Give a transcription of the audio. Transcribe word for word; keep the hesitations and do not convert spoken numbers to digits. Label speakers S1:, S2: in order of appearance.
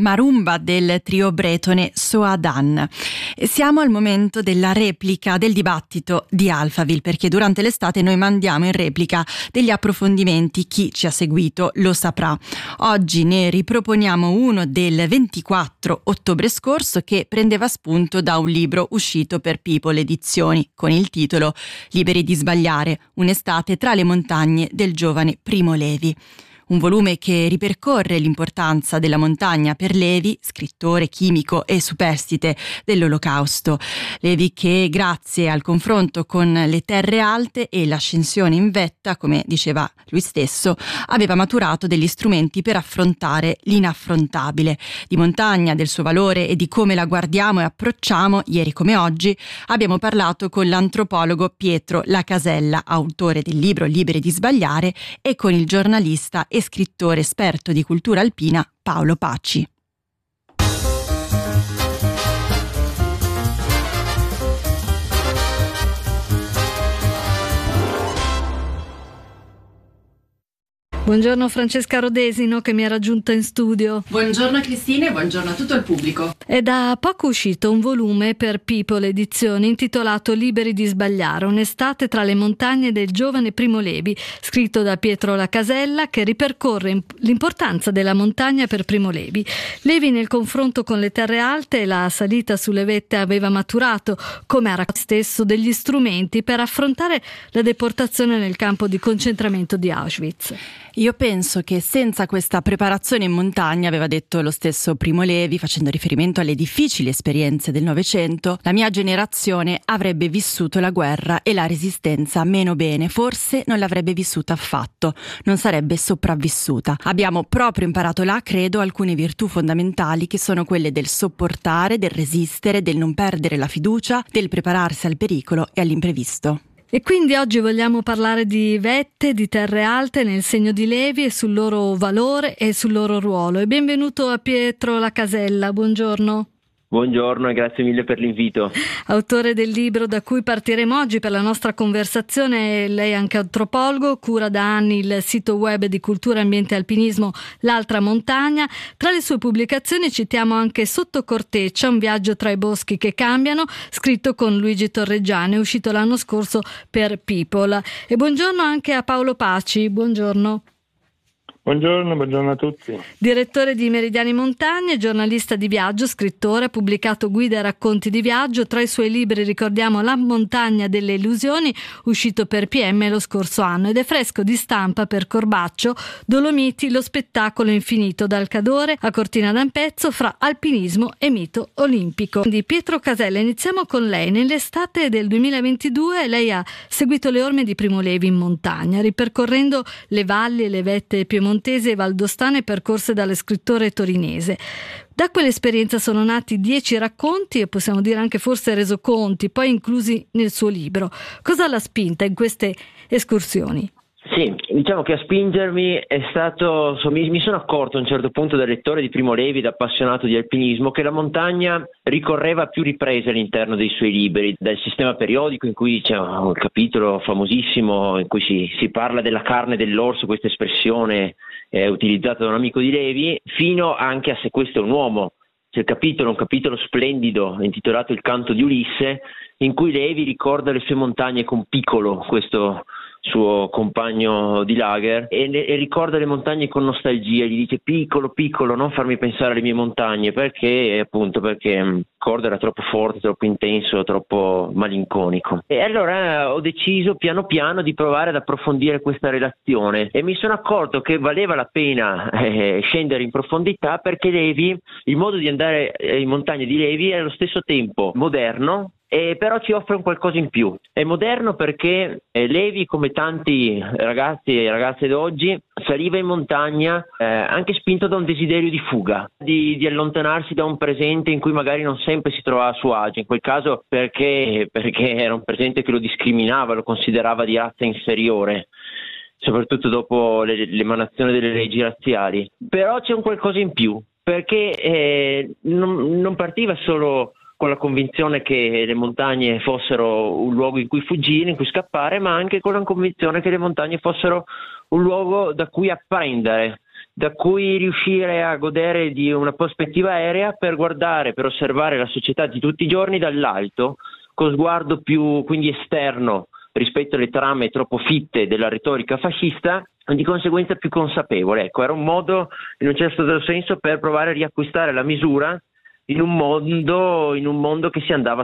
S1: Marumba del trio bretone Soadan. Siamo al momento della replica del dibattito di Alphaville, perché durante l'estate noi mandiamo in replica degli approfondimenti, chi ci ha seguito lo saprà. Oggi ne riproponiamo uno del ventiquattro ottobre scorso che prendeva spunto da un libro uscito per People Edizioni con il titolo Liberi di sbagliare, un'estate tra le montagne del giovane Primo Levi. Un volume che ripercorre l'importanza della montagna per Levi, scrittore, chimico e superstite dell'Olocausto. Levi che, grazie al confronto con le terre alte e l'ascensione in vetta, come diceva lui stesso, aveva maturato degli strumenti per affrontare l'inaffrontabile. Di montagna, del suo valore e di come la guardiamo e approcciamo, ieri come oggi, abbiamo parlato con l'antropologo Pietro Lacasella, autore del libro Liberi di sbagliare, e con il giornalista e scrittore esperto di cultura alpina Paolo Paci.
S2: Buongiorno Francesca Rodesino che mi ha raggiunta in studio.
S1: Buongiorno Cristina e buongiorno a tutto il pubblico.
S2: È da poco uscito un volume per People Edizioni intitolato Liberi di sbagliare, un'estate tra le montagne del giovane Primo Levi, scritto da Pietro Lacasella, che ripercorre l'importanza della montagna per Primo Levi. Levi nel confronto con le terre alte e la salita sulle vette aveva maturato, come ha raccontato stesso, degli strumenti per affrontare la deportazione nel campo di concentramento di Auschwitz.
S1: Io penso che senza questa preparazione in montagna, aveva detto lo stesso Primo Levi, facendo riferimento alle difficili esperienze del Novecento, la mia generazione avrebbe vissuto la guerra e la resistenza meno bene, forse non l'avrebbe vissuta affatto, non sarebbe sopravvissuta. Abbiamo proprio imparato là, credo, alcune virtù fondamentali che sono quelle del sopportare, del resistere, del non perdere la fiducia, del prepararsi al pericolo e all'imprevisto.
S2: E quindi oggi vogliamo parlare di vette, di terre alte nel segno di Levi e sul loro valore e sul loro ruolo. E benvenuto a Pietro Lacasella, buongiorno.
S3: Buongiorno e grazie mille per l'invito.
S2: Autore del libro da cui partiremo oggi per la nostra conversazione, lei è anche antropologo, cura da anni il sito web di cultura, ambiente e alpinismo L'Altra Montagna. Tra le sue pubblicazioni citiamo anche Sotto Corteccia, un viaggio tra i boschi che cambiano, scritto con Luigi Torreggiani, uscito l'anno scorso per People. E buongiorno anche a Paolo Paci, buongiorno.
S4: Buongiorno, buongiorno a tutti.
S2: Direttore di Meridiani Montagne, giornalista di viaggio, scrittore, ha pubblicato guide e racconti di viaggio. Tra i suoi libri ricordiamo La montagna delle illusioni, uscito per P M lo scorso anno, ed è fresco di stampa per Corbaccio, Dolomiti, lo spettacolo infinito dal Cadore a Cortina d'Ampezzo fra alpinismo e mito olimpico. Quindi Pietro Lacasella, iniziamo con lei. Nell'estate del duemilaventidue lei ha seguito le orme di Primo Levi in montagna, ripercorrendo le valli e le vette piemontesi e valdostane percorse dallo scrittore torinese. Da quell'esperienza sono nati dieci racconti e possiamo dire anche forse resoconti, poi inclusi nel suo libro. Cosa l'ha spinta in queste escursioni?
S3: Sì, diciamo che a spingermi è stato, so, mi, mi sono accorto a un certo punto da lettore di Primo Levi, da appassionato di alpinismo, che la montagna ricorreva a più riprese all'interno dei suoi libri, dal sistema periodico in cui c'è un capitolo famosissimo in cui si, si parla della carne dell'orso, questa espressione è utilizzata da un amico di Levi, fino anche a Se questo è un uomo. C'è il capitolo, un capitolo splendido intitolato Il canto di Ulisse, in cui Levi ricorda le sue montagne con Piccolo, questo suo compagno di lager, e, e ricorda le montagne con nostalgia, gli dice piccolo piccolo, non farmi pensare alle mie montagne, perché appunto perché il ricordo era troppo forte, troppo intenso, troppo malinconico. E allora ho deciso piano piano di provare ad approfondire questa relazione e mi sono accorto che valeva la pena eh, scendere in profondità, perché Levi, il modo di andare in montagna di Levi è allo stesso tempo moderno, e però ci offre un qualcosa in più. È moderno perché eh, Levi, come tanti ragazzi e ragazze d'oggi, saliva in montagna eh, anche spinto da un desiderio di fuga, di, di allontanarsi da un presente in cui magari non sempre si trovava a suo agio, in quel caso perché, perché era un presente che lo discriminava, lo considerava di razza inferiore, soprattutto dopo le, l'emanazione delle leggi razziali. Però c'è un qualcosa in più, perché eh, non, non partiva solo con la convinzione che le montagne fossero un luogo in cui fuggire, in cui scappare, ma anche con la convinzione che le montagne fossero un luogo da cui apprendere, da cui riuscire a godere di una prospettiva aerea per guardare, per osservare la società di tutti i giorni dall'alto, con sguardo più quindi esterno rispetto alle trame troppo fitte della retorica fascista, e di conseguenza più consapevole. Ecco, era un modo in un certo senso per provare a riacquistare la misura in un mondo, in un mondo che si andava